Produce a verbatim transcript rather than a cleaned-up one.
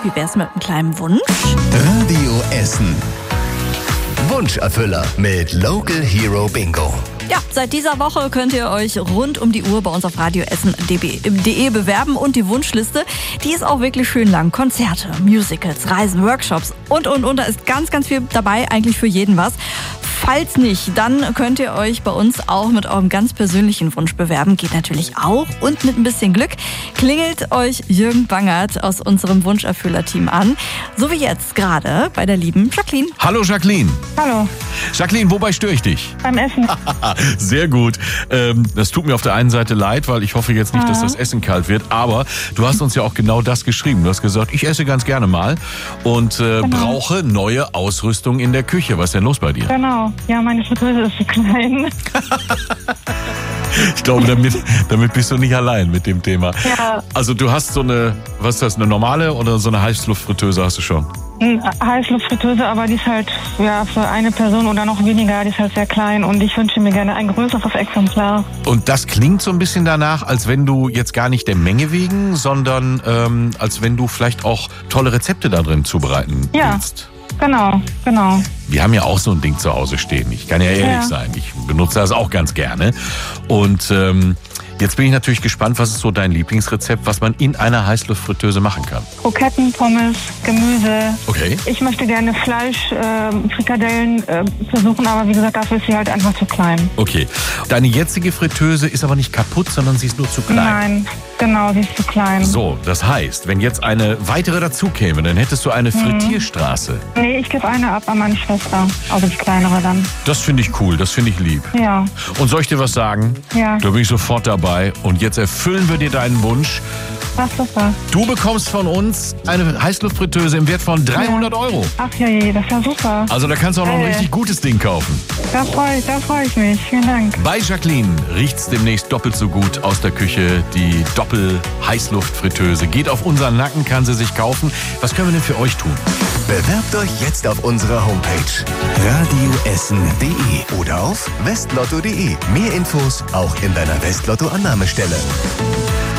Wie wär's mit einem kleinen Wunsch? Radio Essen. Wunscherfüller mit Local Hero Bingo. Ja, seit dieser Woche könnt ihr euch rund um die Uhr bei uns auf radioessen punkt de bewerben und die Wunschliste, die ist auch wirklich schön lang. Konzerte, Musicals, Reisen, Workshops und, und, und. Da ist ganz, ganz viel dabei, eigentlich für jeden was. Falls nicht, dann könnt ihr euch bei uns auch mit eurem ganz persönlichen Wunsch bewerben. Geht natürlich auch. Und mit ein bisschen Glück klingelt euch Jürgen Bangert aus unserem Wunscherfüller-Team an. So wie jetzt gerade bei der lieben Jacqueline. Hallo Jacqueline. Hallo. Jacqueline, wobei störe ich dich? Beim Essen. Sehr gut. Ähm, das tut mir auf der einen Seite leid, weil ich hoffe jetzt nicht, dass das Essen kalt wird. Aber du hast uns ja auch genau das geschrieben. Du hast gesagt, ich esse ganz gerne mal und äh, Genau. brauche neue Ausrüstung in der Küche. Was ist denn los bei dir? Genau. Ja, meine Fritteuse ist zu klein. Ich glaube, damit, damit bist du nicht allein mit dem Thema. Ja. Also du hast so eine, was ist das, eine normale oder so eine Heißluftfritteuse hast du schon? Eine Heißluftfritteuse, aber die ist halt ja für eine Person oder noch weniger, die ist halt sehr klein und ich wünsche mir gerne ein größeres Exemplar. Und das klingt so ein bisschen danach, als wenn du jetzt gar nicht der Menge wegen, sondern ähm, als wenn du vielleicht auch tolle Rezepte da drin zubereiten Ja. willst. Genau, genau. Wir haben ja auch so ein Ding zu Hause stehen. Ich kann ja ehrlich Ja. sein. Ich benutze das auch ganz gerne. Und ähm, jetzt bin ich natürlich gespannt, was ist so dein Lieblingsrezept, was man in einer Heißluftfritteuse machen kann? Kroketten, Pommes, Gemüse. Okay. Ich möchte gerne Fleisch, äh, Frikadellen äh, versuchen, aber wie gesagt, dafür ist sie halt einfach zu klein. Okay. Deine jetzige Fritteuse ist aber nicht kaputt, sondern sie ist nur zu klein. Nein, genau, sie ist zu klein. So, das heißt, wenn jetzt eine weitere dazu käme, dann hättest du eine Frittierstraße. Nee, ich gebe eine ab an meine Schwester, also die kleinere dann. Das finde ich cool, das finde ich lieb. Ja, Und soll ich dir was sagen? Ja. Da bin ich sofort dabei. Und jetzt erfüllen wir dir deinen Wunsch. was ist das? Du bekommst von uns eine Heißluftfritteuse im Wert von dreihundert Euro. Ach ja, je, das ist ja super. Also da kannst du auch noch ein Äh. richtig gutes Ding kaufen. Da freue da freu ich mich. Vielen Dank. Bei Jacqueline riecht's demnächst doppelt so gut aus der Küche. Die Doppel-Heißluftfritteuse geht auf unseren Nacken, kann sie sich kaufen. Was können wir denn für euch tun? Bewerbt euch jetzt auf unserer Homepage radioessen punkt de oder auf westlotto punkt de. Mehr Infos auch in deiner Westlotto-Annahmestelle.